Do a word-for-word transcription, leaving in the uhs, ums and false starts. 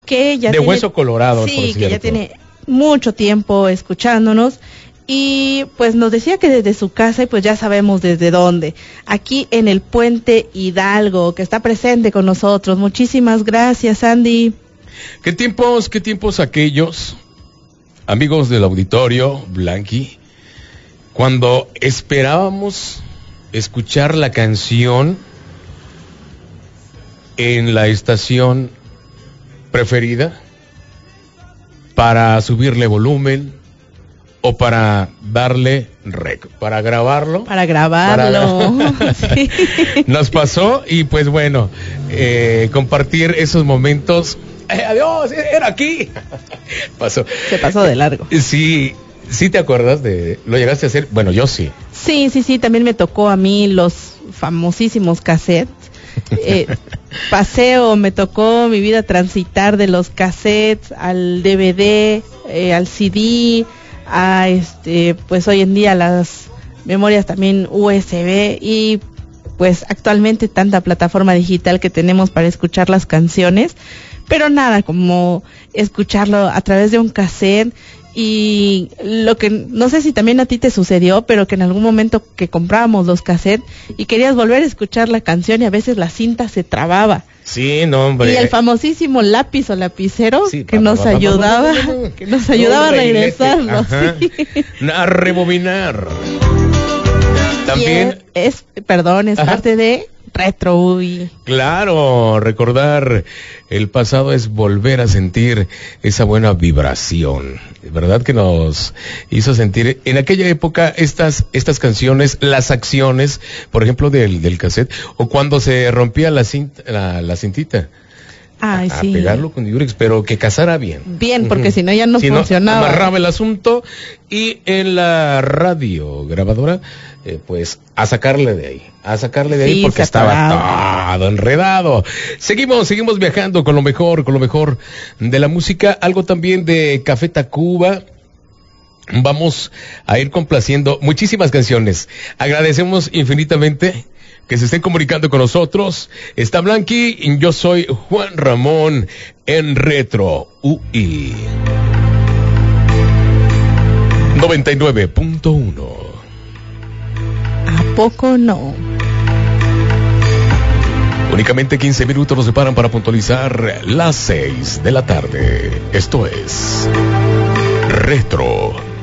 que ya de tiene, hueso colorado, sí, por que cierto. ya tiene mucho tiempo escuchándonos. Y pues nos decía que desde su casa, y pues ya sabemos desde dónde, aquí en el Puente Hidalgo, que está presente con nosotros. Muchísimas gracias, Andy. ¿Qué tiempos, qué tiempos aquellos, amigos del auditorio, Blanqui, cuando esperábamos escuchar la canción en la estación preferida para subirle volumen o para darle rec, para grabarlo? Para grabarlo. Para... Sí. Nos pasó y pues bueno, eh, compartir esos momentos. Eh, adiós, era aquí. Pasó. Se pasó de largo. Sí, sí te acuerdas de, lo llegaste a hacer, bueno, yo sí. Sí, sí, sí, también me tocó a mí los famosísimos cassettes. Eh, paseo, me tocó mi vida transitar de los cassettes al D V D, eh, al C D, a este, pues hoy en día las memorias también U S B y pues actualmente tanta plataforma digital que tenemos para escuchar las canciones, pero nada como escucharlo a través de un cassette. Y lo que, no sé si también a ti te sucedió, pero que en algún momento que comprábamos los cassettes y querías volver a escuchar la canción y a veces la cinta se trababa. Sí, no, hombre. Y el famosísimo lápiz o lapicero sí, que pa, nos pa, pa, ayudaba, pa, pa, pa, pa. que nos ayudaba no, a regresarlo. sí. A rebobinar. También. Es, es, perdón, es Ajá. parte de Retro U B I. Claro, recordar el pasado es volver a sentir esa buena vibración, ¿verdad? Que nos hizo sentir en aquella época estas estas canciones, las acciones, por ejemplo, del, del cassette, o cuando se rompía la cinta, la, la cintita. Ay, a, sí. a pegarlo con Durex, pero que casara bien. Bien, porque uh-huh. si no ya no si funcionaba. No, amarraba el asunto y en la radio grabadora, eh, pues a sacarle de ahí, a sacarle de sí, ahí porque estaba todo enredado. Seguimos, seguimos viajando con lo mejor, con lo mejor de la música, algo también de Café Tacuba. Vamos a ir complaciendo muchísimas canciones. Agradecemos infinitamente que se estén comunicando con nosotros. Está Blanqui, yo soy Juan Ramón en Retro U I noventa y nueve punto uno. ¿A poco no? Únicamente quince minutos nos separan para puntualizar las seis de la tarde. Esto es Retro